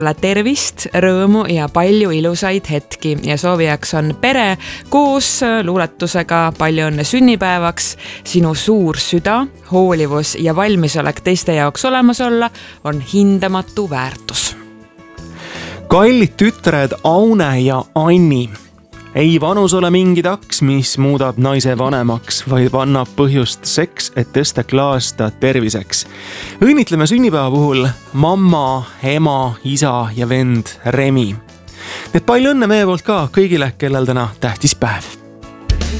tervist, rõõmu ja palju ilusaid hetki ja soovijaks on pere koos luuletusega palju õnne sünnipäevaks. Sinu suur süda, hoolivus ja valmisolek teiste jaoks olemas olla on hindamatu väärtus. Kallid tütred Aune ja Anni. Ei vanus ole mingi taks, mis muudab naise vanemaks, vaid annab põhjust seks, et tõsta klaas ta terviseks. Õnnitleme sünnipäeva puhul mamma, ema, isa ja vend Remi. Need palju õnne meie poolt ka kõigile, kellel täna tähtis päev.